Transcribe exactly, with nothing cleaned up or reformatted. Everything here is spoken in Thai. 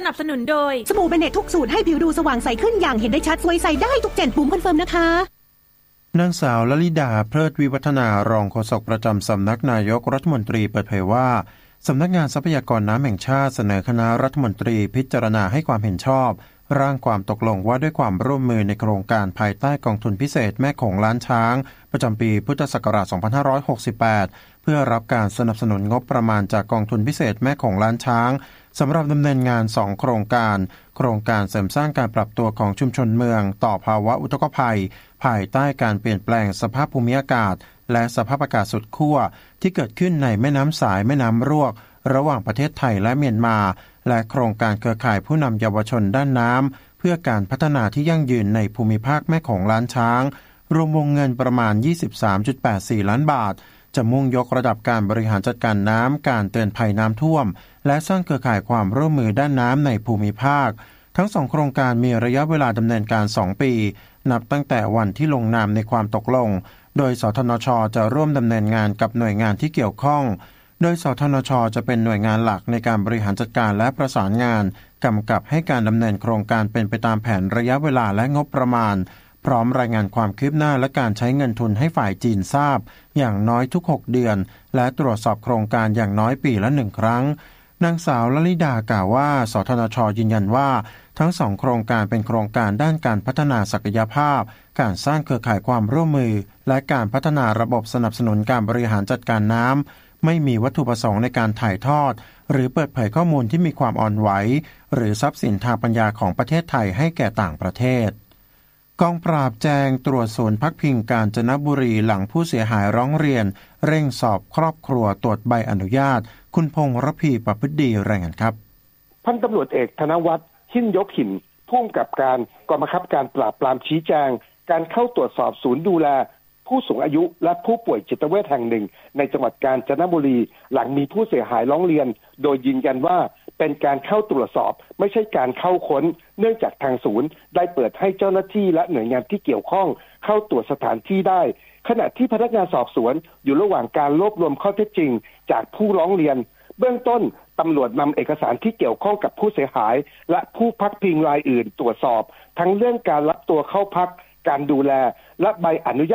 นับสนุนโดยสบู่เบเนตทุกสูตรให้ผิวดูสว่างใสขึ้นอย่างเห็นได้ชัดสวยใสได้ทุกเจนปุ่มคอนเฟิร์มนะคะนางสาวลลิดาเพลิดวิวัฒนารองโฆษกประจำสำนักนายกรัฐมนตรีเปิดเผยว่าสำนักงานทรัพยากรน้ำแห่งชาติเสนอคณะรัฐมนตรีพิจารณาให้ความเห็นชอบร่างความตกลงว่าด้วยความร่วมมือในโครงการภายใต้กองทุนพิเศษแม่โขงล้านช้างประจำปีพุทธศักราช สองพันห้าร้อยหกสิบแปด เพื่อรับการสนับสนุนงบประมาณจากกองทุนพิเศษแม่โขงล้านช้างสำหรับดำเนินงานสองโครงการโครงการเสริมสร้างการปรับตัวของชุมชนเมืองต่อภาวะอุทกภัยภายใต้การเปลี่ยนแปลงสภาพภูมิอากาศและสภาพอากาศสุดขั้วที่เกิดขึ้นในแม่น้ำสายแม่น้ำรวกระหว่างประเทศไทยและเมียนมาและโครงการเครือข่ายผู้นำเยาวชนด้านน้ำเพื่อการพัฒนาที่ยั่งยืนในภูมิภาคแม่โขงล้านช้างรวมวงเงินประมาณ ยี่สิบสามจุดแปดสี่ ล้านบาทจะมุ่งยกระดับการบริหารจัดการน้ำการเตือนภัยน้ำท่วมและสร้างเครือข่ายความร่วมมือด้านน้ำในภูมิภาคทั้งสองโครงการมีระยะเวลาดำเนินการสองปีนับตั้งแต่วันที่ลงนามในความตกลงโดยสทนช.จะร่วมดำเนินงานกับหน่วยงานที่เกี่ยวข้องโดยสทนช.จะเป็นหน่วยงานหลักในการบริหารจัดการและประสานงานกำกับให้การดำเนินโครงการเป็นไปตามแผนระยะเวลาและงบประมาณพร้อมรายงานความคืบหน้าและการใช้เงินทุนให้ฝ่ายจีนทราบอย่างน้อยทุกหกเดือนและตรวจสอบโครงการอย่างน้อยปีละหนึ่งครั้งนางสาวลลิดากล่าวว่าสทนช.ยืนยันว่าทั้งสองโครงการเป็นโครงการด้านการพัฒนาศักยภาพการสร้างเครือข่ายความร่วมมือและการพัฒนาระบบสนับสนุนการบริหารจัดการน้ำไม่มีวัตถุประสงค์ในการถ่ายทอดหรือเปิดเผยข้อมูลที่มีความอ่อนไหวหรือทรัพย์สินทางปัญญาของประเทศไทยให้แก่ต่างประเทศกองปราบแจงตรวจศูนย์พักพิงกาญจนบุรีหลังผู้เสียหายร้องเรียนเร่งสอบครอบครัวตรวจใบอนุญาตคุณพงษ์ระพีประพฤติดีรายงานครับพันตำรวจเอกธนวัฒน์หินยกหินผู้กำกับการกองบังคับการปราบปรามชี้แจงการเข้าตรวจสอบศูนย์ดูแลผู้สูงอายุและผู้ป่วยจิตเวชแห่งหนึ่งในจังหวัดกาญจนบุรีหลังมีผู้เสียหายร้องเรียนโดยยืนยันว่าเป็นการเข้าตรวจสอบไม่ใช่การเข้าค้นเนื่องจากทางศูนย์ได้เปิดให้เจ้าหน้าที่และหน่วยงานที่เกี่ยวข้องเข้าตรวจสถานที่ได้ขณะที่พนักงานสอบสวนอยู่ระหว่างการรวบรวมข้อเท็จจริงจากผู้ร้องเรียนเบื้องต้นตำรวจนำเอกสารที่เกี่ยวข้องกับผู้เสียหายและผู้พักพิงรายอื่นตรวจสอบทั้งเรื่องการรับตัวเข้าพักการดูแลและใบอนุญาต